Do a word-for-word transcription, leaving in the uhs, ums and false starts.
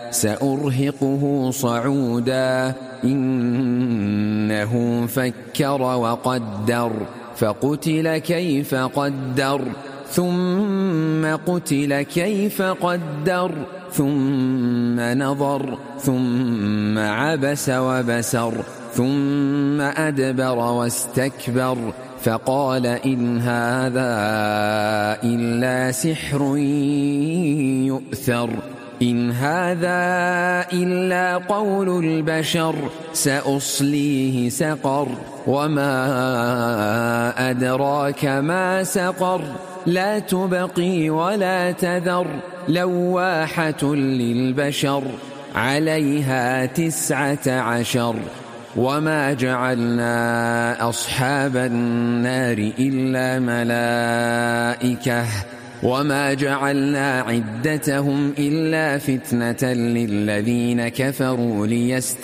سأرهقه صعودا إنه فكر وقدر فقتل كيف قدر ثم قتل كيف قدر ثم نظر ثم عبس وبسر ثم أدبر واستكبر فقال إن هذا إلا سحر يؤثر إن هذا إلا قول البشر سأصليه سقر وما أدراك ما سقر لا تبقي ولا تذر لواحة للبشر عليها تسعة عشر وما جعلنا أصحاب النار إلا ملائكة وما جعلنا عدتهم إلا فتنة للذين كفروا ليست